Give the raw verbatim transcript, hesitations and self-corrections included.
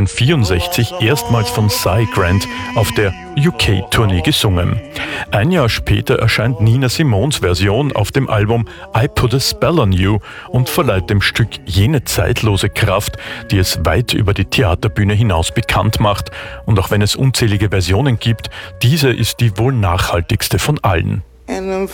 neunzehnhundertvierundsechzig erstmals von Cy Grant auf der U K-Tournee gesungen. Ein Jahr später erscheint Nina Simones Version auf dem Album I Put a Spell on You und verleiht dem Stück jene zeitlose Kraft, die es weit über die Theaterbühne hinaus bekannt macht. Und auch wenn es unzählige Versionen gibt, diese ist die wohl nachhaltigste von allen. And I'm